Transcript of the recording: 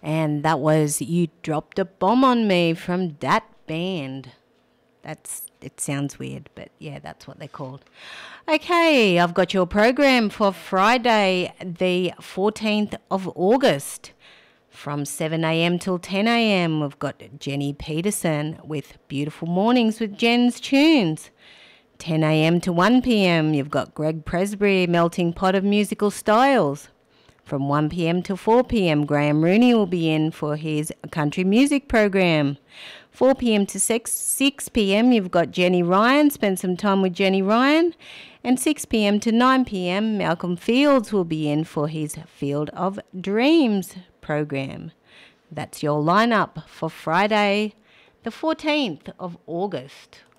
And that was You Dropped a Bomb on Me from that band. It sounds weird, but yeah, that's what they're called. Okay, I've got your program for Friday, the 14th of August. From 7 a.m. till 10 a.m, we've got Jenny Peterson with Beautiful Mornings with Jen's Tunes. 10 a.m. to 1 p.m, you've got Greg Presbury, Melting Pot of Musical Styles. From 1 p.m. till 4 p.m, Graham Rooney will be in for his country music program. 4 p.m. to 6 p.m, you've got Jenny Ryan, spend some time with Jenny Ryan. And 6 p.m. to 9 p.m, Malcolm Fields will be in for his Field of Dreams program. That's your lineup for Friday, the 14th of August.